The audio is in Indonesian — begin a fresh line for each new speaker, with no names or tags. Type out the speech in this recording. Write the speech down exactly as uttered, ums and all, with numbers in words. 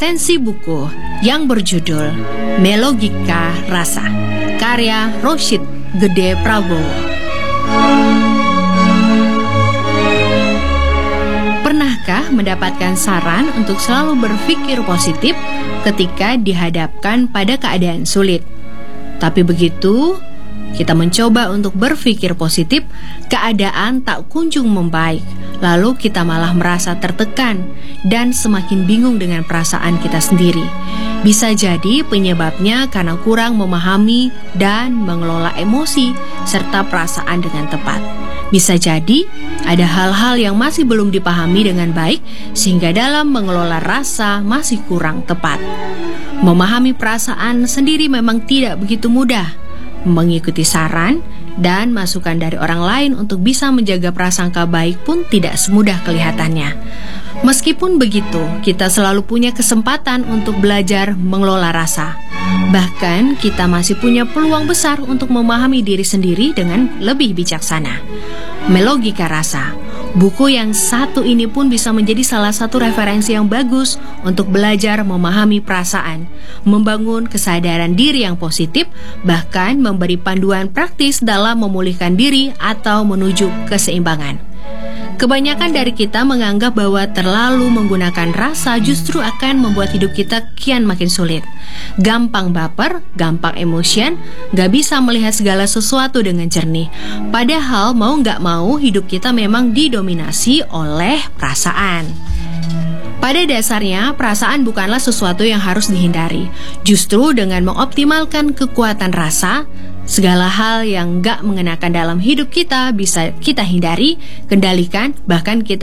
resensi buku yang berjudul Melogika Rasa, karya Roshid Gede Prabowo. Pernahkah mendapatkan saran untuk selalu berpikir positif ketika dihadapkan pada keadaan sulit? Tapi begitu kita mencoba untuk berpikir positif, keadaan tak kunjung membaik. Lalu kita malah merasa tertekan dan semakin bingung dengan perasaan kita sendiri. Bisa jadi penyebabnya karena kurang memahami dan mengelola emosi serta perasaan dengan tepat. Bisa jadi ada hal-hal yang masih belum dipahami dengan baik sehingga dalam mengelola rasa masih kurang tepat. Memahami perasaan sendiri memang tidak begitu mudah. Mengikuti saran dan masukan dari orang lain untuk bisa menjaga prasangka baik pun tidak semudah kelihatannya. Meskipun begitu, kita selalu punya kesempatan untuk belajar mengelola rasa. Bahkan kita masih punya peluang besar untuk memahami diri sendiri dengan lebih bijaksana. Melogika Rasa, buku yang satu ini pun bisa menjadi salah satu referensi yang bagus untuk belajar memahami perasaan, membangun kesadaran diri yang positif, bahkan memberi panduan praktis dalam memulihkan diri atau menuju keseimbangan. Kebanyakan dari kita menganggap bahwa terlalu menggunakan rasa justru akan membuat hidup kita kian makin sulit. Gampang baper, gampang emosian, gak bisa melihat segala sesuatu dengan jernih. Padahal mau gak mau hidup kita memang didominasi oleh perasaan. Pada dasarnya, perasaan bukanlah sesuatu yang harus dihindari. Justru dengan mengoptimalkan kekuatan rasa, segala hal yang gak mengenakan dalam hidup kita bisa kita hindari, kendalikan, bahkan kita